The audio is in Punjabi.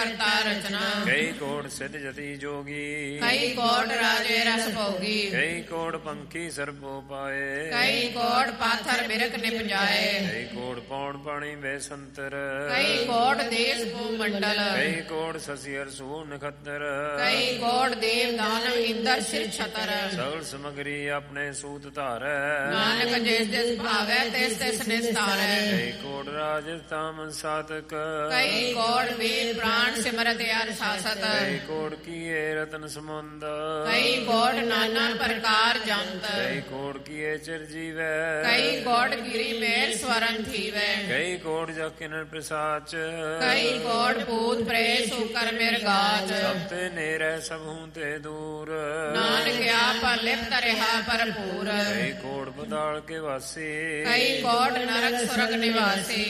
ਕਰਤਾ ਰਚਨਾ। ਕਈ ਕੋਟ ਸਿੱਧ ਜਤੀ ਜੋਗੀ, ਕਈ ਕੋਟ ਰਾਜੇ ਰਸ ਭੋਗੀ। ਕਈ ਕੋਟ ਪੰਖੀ ਸਰਬੋ ਪਾਏ, ਕਈ ਕੋਟ ਪਾਥਰ ਬਿਰਕ ਨਿਪਜਾਏ। ਕਈ ਕੋਟ ਪੌਣ ਪਾਣੀ ਬੇਸੰਤਰ, ਕਈ ਕੋਟ ਦੇਸ ਭੂ ਮੰਡਲ। ਕਈ ਕੋਟ ਸਸੀਰ ਸੂ ਨਖੱਤਰ, ਕਈ ਕੋਟ ਦੇਵ ਦਾਨਵ ਇੰਦਰ ਸਿਰ ਛਤਰ। ਸਗਲ ਸਮਗਰੀ ਆਪਣੇ ਸੂਤ ਧਾਰੈ, ਨਾਨਕ ਜਿਸ ਤਿਸ ਭਾਵੈ ਤਿਸ ਤਿਸ ਨਿਸਤਾਰੈ। ਕਈ ਕੋਟ ਰਾਜ ਤਾਮ ਸਾਤਕ, ਕਈ ਕੋਟ ਵੇਦ ਪ੍ਰਾਣ ਸਿਮਰਤ ਅਨੁਸ਼ਾਸਤ। ਕਈ ਕੋਟ ਕੀਏ ਰਤਨ ਸਮੁੰਦ, ਕਈ ਕੋਟ ਨਾਨਾ ਪ੍ਰਕਾਰ ਜੰਤ। ਕਈ ਕੋਟ ਕੀਏ ਚਿਰ ਜੀਵੈ, ਕਈ ਕੋਟ ਗਿਰੀ ਮੇਰ ਸਵਰਨ ਥੀਵੈ। ਕਈ ਕੋਟ ਜਕਿਨ ਪ੍ਰਸਾਚ, ਕਈ ਕੋਟ ਭੂਤ ਪ੍ਰੇਤ ਸੂਕਰ ਮਿਰਗਾਚ। ਸਭ ਤੇ ਨੇਰੈ ਸਭੂ ਤੇ ਦੂਰ, ਨਾਨਕ ਆਪ ਲਿਪਤ ਰਿਹਾ ਭਰਪੂਰ। ਕਈ ਕੋਟ ਪਤਾਲ ਕੇ ਵਾਸੀ, ਕਈ ਕੋਟ ਨਰਕ ਸੁਰਗ ਨਿਵਾਸੀ।